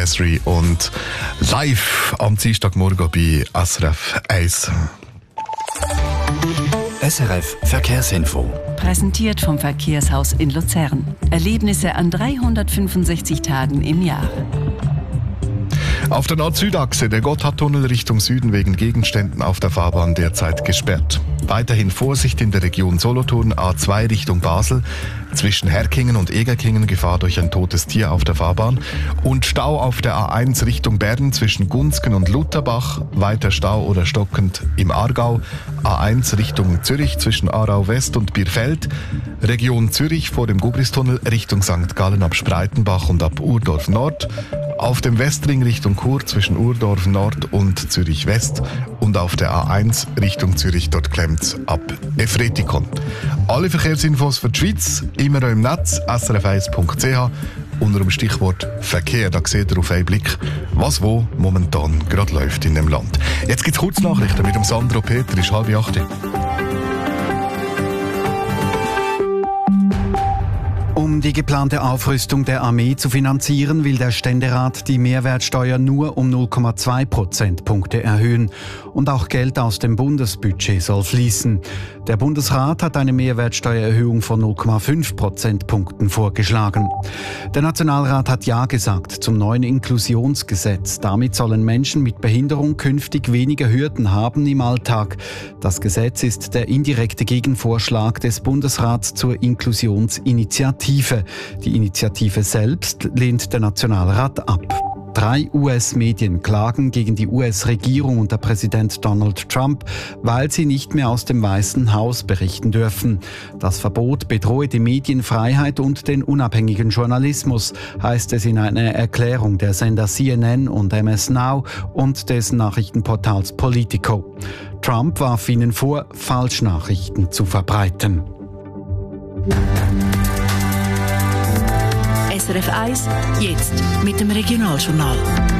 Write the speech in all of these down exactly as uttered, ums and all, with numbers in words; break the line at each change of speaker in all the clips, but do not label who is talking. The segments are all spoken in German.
Desiree und live am Dienstagmorgen bei S R F eins.
S R F Verkehrsinfo.
Präsentiert vom Verkehrshaus in Luzern. Erlebnisse an dreihundertfünfundsechzig Tagen im Jahr.
Auf der Nord-Süd-Achse der Gotthardtunnel Richtung Süden wegen Gegenständen auf der Fahrbahn derzeit gesperrt. Weiterhin Vorsicht in der Region Solothurn, A zwei Richtung Basel. Zwischen Herkingen und Egerkingen Gefahr durch ein totes Tier auf der Fahrbahn. Und Stau auf der A eins Richtung Bern zwischen Gunzgen und Lutherbach. Weiter Stau oder stockend im Aargau. A eins Richtung Zürich zwischen Aarau West und Bierfeld. Region Zürich vor dem Gubristunnel Richtung Sankt Gallen ab Spreitenbach und ab Urdorf Nord. Auf dem Westring Richtung Chur zwischen Urdorf Nord und Zürich West. Und auf der A eins Richtung Zürich, dort klemmt's ab Efretikon. Alle Verkehrsinfos für die Schweiz immer im Netz, s r f eins punkt c h, unter dem Stichwort Verkehr. Da seht ihr auf einen Blick, was wo momentan gerade läuft in dem Land. Jetzt gibt's Kurznachrichten mit dem Sandro Peter, ist halb acht.
Um die geplante Aufrüstung der Armee zu finanzieren, will der Ständerat die Mehrwertsteuer nur um null Komma zwei Prozentpunkte erhöhen. Und auch Geld aus dem Bundesbudget soll fließen. Der Bundesrat hat eine Mehrwertsteuererhöhung von null Komma fünf Prozentpunkten vorgeschlagen. Der Nationalrat hat Ja gesagt zum neuen Inklusionsgesetz. Damit sollen Menschen mit Behinderung künftig weniger Hürden haben im Alltag. Das Gesetz ist der indirekte Gegenvorschlag des Bundesrats zur Inklusionsinitiative. Die Initiative selbst lehnt der Nationalrat ab. Drei U S-Medien klagen gegen die U S-Regierung unter Präsident Donald Trump, weil sie nicht mehr aus dem Weißen Haus berichten dürfen. Das Verbot bedrohe die Medienfreiheit und den unabhängigen Journalismus, heißt es in einer Erklärung der Sender C N N und M S Now und des Nachrichtenportals Politico. Trump warf ihnen vor, Falschnachrichten zu verbreiten.
S R F eins, jetzt mit dem Regionaljournal.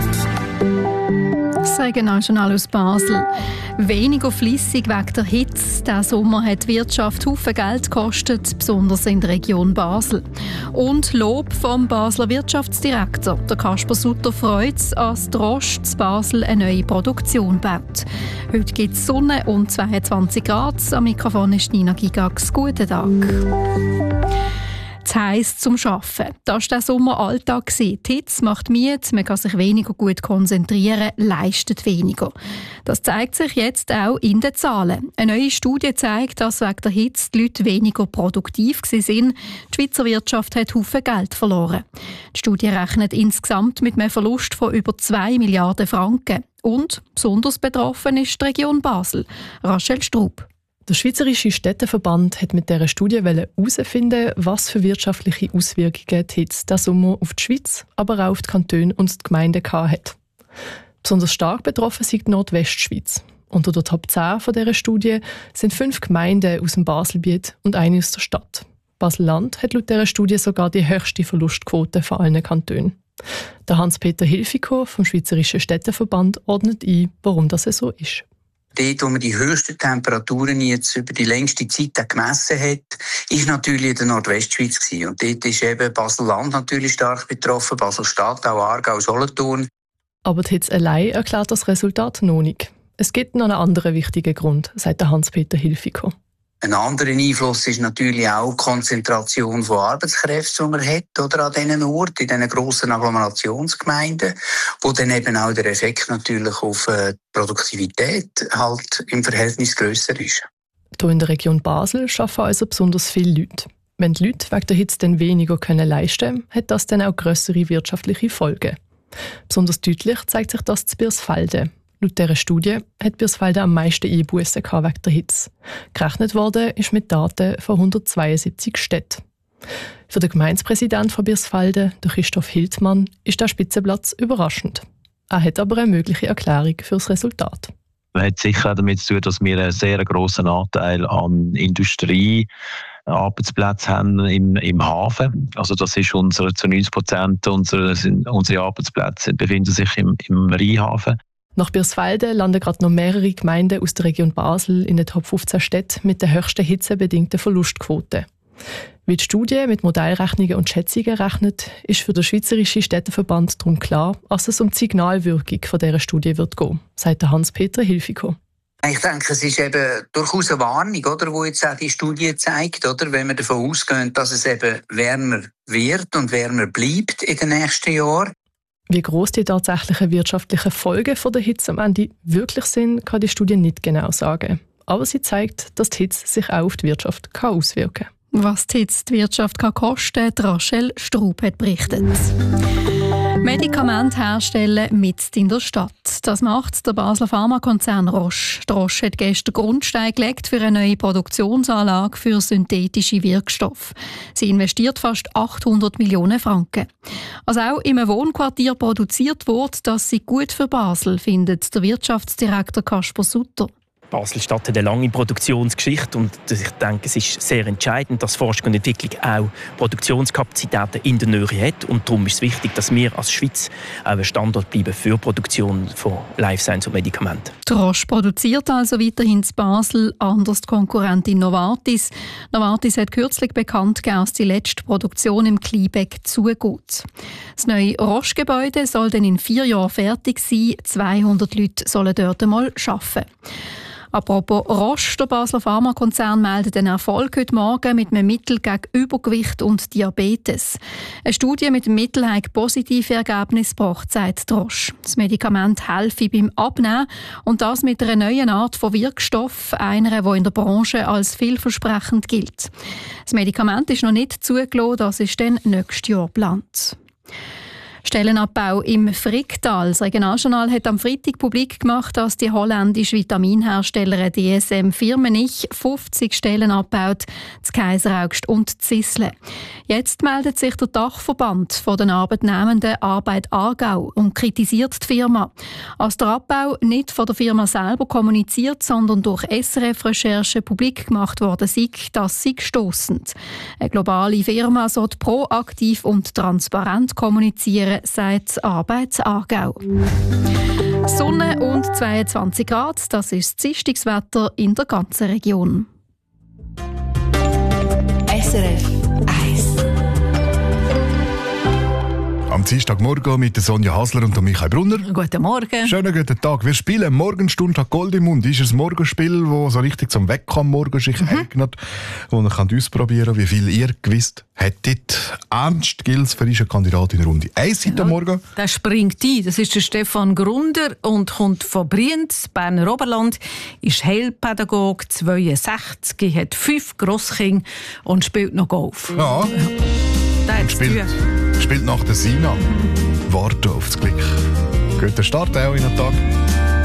Das Regionaljournal aus Basel. Weniger flüssig wegen der Hitze. Diesen Sommer hat die Wirtschaft Haufen Geld gekostet, besonders in der Region Basel. Und Lob vom Basler Wirtschaftsdirektor. Der Kasper Sutter freut es, als Drosch zu Basel eine neue Produktion baut. Heute gibt es Sonne und zweiundzwanzig Grad. Am Mikrofon ist Nina Gigax. Guten Tag. Zu heiss zum Arbeiten. Das war der Sommer Alltag. Die Hitze macht müde, man kann sich weniger gut konzentrieren, leistet weniger. Das zeigt sich jetzt auch in den Zahlen. Eine neue Studie zeigt, dass wegen der Hitze die Leute weniger produktiv waren. Die Schweizer Wirtschaft hat Haufen Geld verloren. Die Studie rechnet insgesamt mit einem Verlust von über zwei Milliarden Franken. Und besonders betroffen ist die Region Basel. Rachel Strub.
Der Schweizerische Städteverband hat mit dieser Studie herausfinden, was für wirtschaftliche Auswirkungen die Hitze diesen Sommer auf die Schweiz, aber auch auf die Kantone und die Gemeinden hat. Besonders stark betroffen sind die Nordwestschweiz. Unter der Top zehn von dieser Studie sind fünf Gemeinden aus dem Baselgebiet und eine aus der Stadt. Basel-Land hat laut dieser Studie sogar die höchste Verlustquote von allen Kantonen. Der Hans-Peter Hilfiger vom Schweizerischen Städteverband ordnet ein, warum das so ist.
Dort, wo man die höchsten Temperaturen jetzt über die längste Zeit gemessen hat, ist natürlich in der Nordwestschweiz gewesen. Und dort ist eben Basel-Land natürlich stark betroffen, Basel-Stadt, auch Aargau, Solothurn.
Aber die Hitze allein erklärt das Resultat noch nicht. Es gibt noch einen anderen wichtigen Grund, sagt Hans-Peter Hilfiger.
Ein anderer Einfluss ist natürlich auch die Konzentration von Arbeitskräften, die man hat, oder an diesen Orten, in diesen grossen Agglomerationsgemeinden, wo dann eben auch der Effekt natürlich auf die Produktivität halt im Verhältnis grösser ist.
Hier in der Region Basel arbeiten also besonders viele Leute. Wenn die Leute wegen der Hitze dann weniger können leisten können, hat das dann auch grössere wirtschaftliche Folgen. Besonders deutlich zeigt sich das in Birsfelden. Laut dieser Studie hat Birsfelden am meisten Einbussen wegen der Hitze. Gerechnet worden ist mit Daten von hundertzweiundsiebzig Städten. Für den Gemeindepräsidenten von Birsfelden, Christoph Hildmann, ist der Spitzenplatz überraschend. Er hat aber eine mögliche Erklärung für das Resultat.
Das hat sicher damit zu tun, dass wir einen sehr grossen Anteil an Industrie Arbeitsplätze haben im, im Hafen. Also das ist unsere, zu neunzig Prozent unserer, unsere Arbeitsplätze befinden sich im, im Rheinhafen.
Nach Birsfelden landen gerade noch mehrere Gemeinden aus der Region Basel in den Top fünfzehn Städten mit der höchsten hitzebedingten Verlustquote. Wie die Studie mit Modellrechnungen und Schätzungen rechnet, ist für den Schweizerischen Städteverband darum klar, dass es um die Signalwirkung von dieser Studie wird gehen, sagt Hans-Peter Hilfiger.
Ich denke, es ist eben durchaus eine Warnung, oder, wo jetzt auch die Studie zeigt, oder, wenn wir davon ausgehen, dass es eben wärmer wird und wärmer bleibt in den nächsten Jahren.
Wie gross die tatsächlichen wirtschaftlichen Folgen von der Hitze am Ende wirklich sind, kann die Studie nicht genau sagen. Aber sie zeigt, dass die Hitze sich auch auf die Wirtschaft auswirken kann.
Was die Hitze die Wirtschaft kann kosten kann, Rachel Straub hat berichtet. Medikamente herstellen mitten in der Stadt. Das macht der Basler Pharmakonzern Roche. Die Roche hat gestern Grundstein gelegt für eine neue Produktionsanlage für synthetische Wirkstoffe. Sie investiert fast achthundert Millionen Franken. Also auch in einem Wohnquartier produziert wird, das sei gut für Basel, findet der Wirtschaftsdirektor Kasper Sutter.
Basel-Stadt hat eine lange Produktionsgeschichte und ich denke, es ist sehr entscheidend, dass Forschung und Entwicklung auch Produktionskapazitäten in der Nähe hat und darum ist es wichtig, dass wir als Schweiz auch ein Standort bleiben für die Produktion von Life Science und Medikamenten.
Die Roche produziert also weiterhin in Basel, anders die Konkurrentin Novartis. Novartis hat kürzlich bekannt gegeben, dass die letzte Produktion im Kleinbeck zugeht. Das neue Roche-Gebäude soll dann in vier Jahren fertig sein. zweihundert Leute sollen dort einmal arbeiten. Apropos Roche, der Basler Pharmakonzern meldet den Erfolg heute Morgen mit einem Mittel gegen Übergewicht und Diabetes. Eine Studie mit dem Mittel hat positive Ergebnisse gebracht, sagt die Roche. Das Medikament helfe beim Abnehmen und das mit einer neuen Art von Wirkstoff, einer, die in der Branche als vielversprechend gilt. Das Medikament ist noch nicht zugelassen, das ist dann nächstes Jahr geplant. Stellenabbau im Fricktal. Das Regionaljournal hat am Freitag publik gemacht, dass die holländische Vitaminherstellerin D S M Firmenich fünfzig Stellen abbaut, zu Kaiseraugst und Zisle. Jetzt meldet sich der Dachverband von den Arbeitnehmenden Arbeit Aargau und kritisiert die Firma. Als der Abbau nicht von der Firma selber kommuniziert, sondern durch S R F-Recherche publik gemacht worden sei, das sei stossend. Eine globale Firma sollte proaktiv und transparent kommunizieren, sagt Arbeit Aargau. Sonne und zweiundzwanzig Grad, das ist das Dienstagswetter in der ganzen Region.
S R F eins.
Am Dienstagmorgen mit der Sonja Hasler und Michael Brunner.
Guten Morgen.
Schönen guten Tag. Wir spielen Morgenstunde hat Gold im Mund. Das ist ein Morgenspiel, das so richtig zum Wegkommen morgen sich mhm. eignet. Und ihr könnt ausprobieren, wie viel ihr gewusst hättet. Ernst Gils für eine Kandidatin in Runde eins heute ja, Morgen.
Der springt ein. Das ist der Stefan Grunder und kommt von Brienz, Berner Oberland. Ist Heilpädagoge, zweiundsechzig, hat fünf Grosskinder und spielt noch Golf.
Ja.
Der hat
spielt, spielt nach der Sina. Warten auf das Glück. Guten Start auch in den Tag.